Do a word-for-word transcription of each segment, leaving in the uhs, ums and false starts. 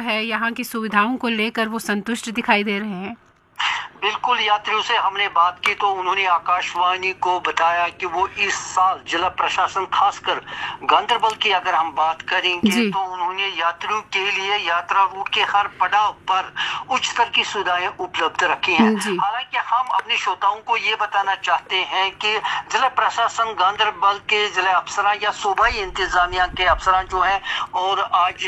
है यहाँ की सुविधाओं को लेकर वो संतुष्ट दिखाई दे रहे हैं? बिल्कुल, यात्रियों से हमने बात की तो उन्होंने आकाशवाणी को बताया कि वो इस साल जिला प्रशासन, खासकर गांदरबल की अगर हम बात करेंगे तो उन्होंने यात्रियों के लिए यात्रा रूट के हर पड़ाव पर उच्च स्तर की सुविधाएं उपलब्ध रखी हैं। हालांकि हम अपने श्रोताओं को ये बताना चाहते हैं कि जिला प्रशासन गांदरबल के जिला अफसरान या सूबाई इंतजामिया के अफसरान जो है, और आज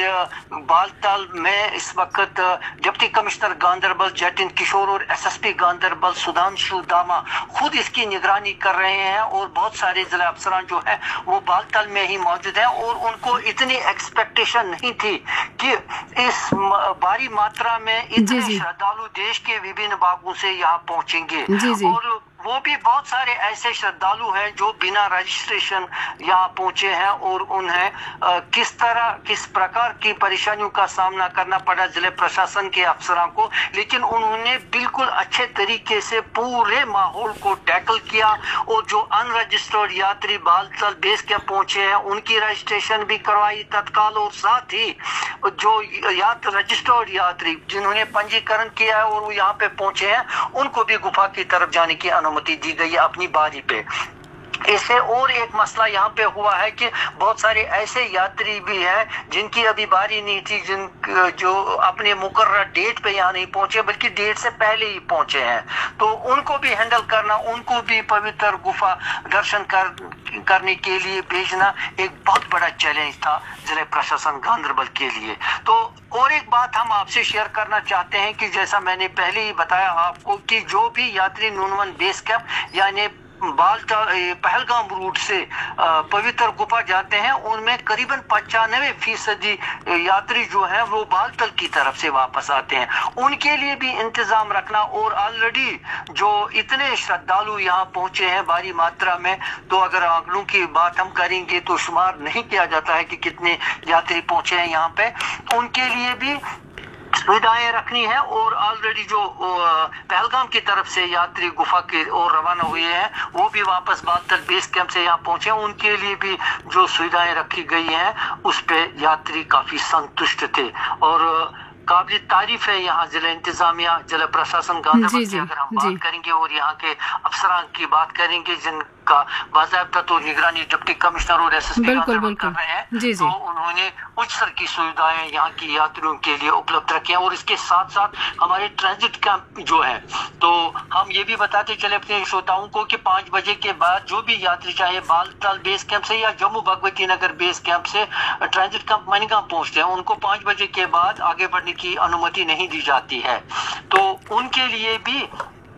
बालताल में इस वक्त डिप्टी कमिश्नर गांदरबल जतिन किशोर और S S P Ganderbal Sudhanshu दामा खुद इसकी निगरानी कर रहे हैं, और बहुत सारे जिला अफसरान जो है वो बालताल में ही मौजूद हैं, और उनको इतनी एक्सपेक्टेशन नहीं थी कि इस भारी मात्रा में इतने श्रद्धालु देश के विभिन्न भागों से यहाँ पहुंचेंगे। और वो भी बहुत सारे ऐसे श्रद्धालु हैं जो बिना रजिस्ट्रेशन यहाँ पहुंचे हैं, और उन्हें आ, किस तरह किस प्रकार की परेशानियों का सामना करना पड़ा जिले प्रशासन के अफसरों को, लेकिन उन्होंने बिल्कुल अच्छे तरीके से पूरे माहौल को टैकल किया। और जो अनरजिस्टर्ड यात्री बालताल बेस कैंप पहुंचे हैं उनकी रजिस्ट्रेशन भी करवाई तत्काल, और साथ ही जो यात्री रजिस्टर्ड यात्री जिन्होंने पंजीकरण किया है और वो यहाँ पे पहुंचे हैं उनको भी गुफा की तरफ जाने की अनुमति दी गई है अपनी बारी पे। इससे और एक मसला यहाँ पे हुआ है कि बहुत सारे ऐसे यात्री भी हैं जिनकी अभी बारी नहीं थी, जिन जो अपने मुकर्रर डेट पे यहाँ नहीं पहुंचे बल्कि डेट से पहले ही पहुंचे हैं, तो उनको भी हैंडल करना, उनको भी पवित्र गुफा दर्शन कर करने के लिए भेजना एक बहुत बड़ा चैलेंज था जिला प्रशासन गांदरबल के लिए। तो और एक बात हम आपसे शेयर करना चाहते हैं कि जैसा मैंने पहले ही बताया आपको कि जो भी यात्री नूनवन बेस कैंप यानी बालताल पहलगाम रूट से पवित्र गुफा जाते हैं उनमें करीबन पचानवे फीसदी यात्री जो हैं वो बालताल की तरफ से वापस आते हैं, उनके लिए भी इंतजाम रखना। और ऑलरेडी जो इतने श्रद्धालु यहाँ पहुंचे हैं भारी मात्रा में, तो अगर आंकड़ों की बात हम करेंगे तो शुमार नहीं किया जाता है कि कितने यात्री पहुंचे हैं यहाँ पे, उनके लिए भी सुविधाएं रखनी है। और ऑलरेडी जो पहलगाम की तरफ से यात्री गुफा के और रवाना हुए हैं वो भी वापस बालताल बेस कैंप से यहाँ पहुंचे, उनके लिए भी जो सुविधाएं रखी गई हैं उस पे यात्री काफी संतुष्ट थे। और काबिल तारीफ है यहाँ जिला इंतजामिया जिला प्रशासन गांदरबल की अगर हम बात करेंगे और यहाँ के अफसरान की बात करेंगे जिनका बाज़ाब्ता तो निगरानी डिप्टी कमिश्नर और एस एस पी गांदरबल कर रहे हैं, जी जी। तो उन्होंने उच्च स्तर की सुविधाएं यहाँ की यात्रियों के लिए उपलब्ध रखी हैं। और इसके साथ साथ हमारे ट्रांजिट कैंप जो है, तो हम ये भी बताते चले अपने श्रोताओं को कि पाँच बजे के बाद जो भी यात्री चाहे बालताल बेस कैंप से या जम्मू भगवती नगर बेस कैंप से ट्रांजिट कैंप मणिगाम पहुंचते हैं, उनको पाँच बजे के बाद आगे बढ़ने की अनुमति नहीं दी जाती है। तो उनके लिए भी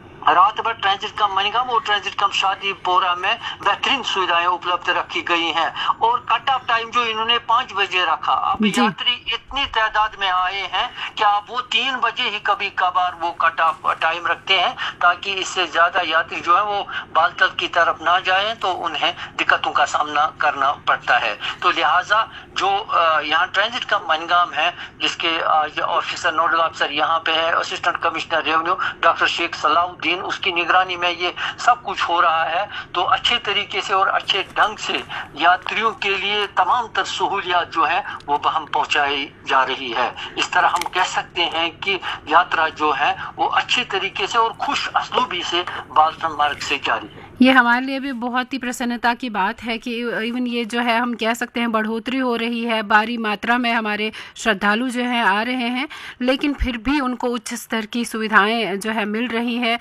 रात भर ट्रांजिट कैंप मणिगाम और ट्रांजिट कैंप शादीपोरा में बेहतरीन सुविधाएं उपलब्ध रखी गई हैं। और कट ऑफ टाइम जो इन्होंने पाँच बजे रखा, अब यात्री इतनी तादाद में आए हैं कि आप वो तीन बजे ही कभी कभार वो कट ऑफ टाइम रखते हैं ताकि इससे ज्यादा यात्री जो है वो बालताल की तरफ ना जाएं तो उन्हें दिक्कतों का सामना करना पड़ता है। तो लिहाजा जो यहाँ ट्रांजिट कैंप मणिगाम है जिसके ऑफिसर नोडल ऑफिसर यहाँ पे है assistant commissioner revenue doctor Sheikh Salauddin, उसकी निगरानी में ये सब कुछ हो रहा है। तो अच्छे तरीके से और अच्छे ढंग से यात्रियों के लिए तमाम तर सहूलियात जो है वो हम पहुंचाई जा रही है। इस तरह हम कह सकते हैं कि यात्रा जो है वो अच्छे तरीके से और खुश असलूबी से बालताल मार्ग से जारी है। ये हमारे लिए भी बहुत ही प्रसन्नता की बात है कि इवन ये जो है हम कह सकते हैं बढ़ोतरी हो रही है, भारी मात्रा में हमारे श्रद्धालु जो हैं आ रहे हैं, लेकिन फिर भी उनको उच्च स्तर की सुविधाएं जो है मिल रही है।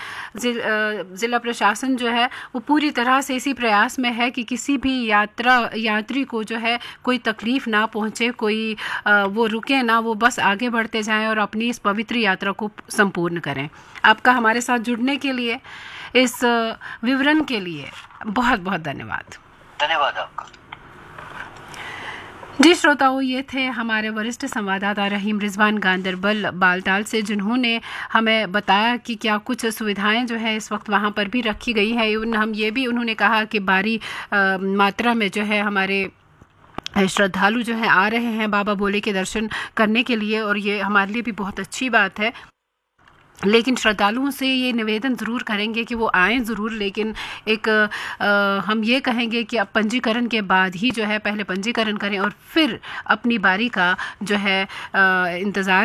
ज़िला प्रशासन जो है वो पूरी तरह से इसी प्रयास में है कि किसी भी यात्रा यात्री को जो है कोई तकलीफ़ ना पहुँचे, कोई वो रुके ना, वो बस आगे बढ़ते जाएँ और अपनी इस पवित्र यात्रा को संपूर्ण करें। आपका हमारे साथ जुड़ने के लिए, इस विवरण के लिए बहुत बहुत धन्यवाद। धन्यवाद आपका। जी श्रोताओं, ये थे हमारे वरिष्ठ संवाददाता रहीम रिजवान गांदरबल बालताल से, जिन्होंने हमें बताया कि क्या कुछ सुविधाएं जो है इस वक्त वहाँ पर भी रखी गई है। इवन हम ये भी उन्होंने कहा कि भारी मात्रा में जो है हमारे श्रद्धालु जो हैं आ रहे हैं बाबा भोले के दर्शन करने के लिए, और ये हमारे लिए भी बहुत अच्छी बात है। लेकिन श्रद्धालुओं से ये निवेदन ज़रूर करेंगे कि वो आएँ ज़रूर, लेकिन एक आ, हम ये कहेंगे कि अब पंजीकरण के बाद ही जो है पहले पंजीकरण करें और फिर अपनी बारी का जो है इंतज़ार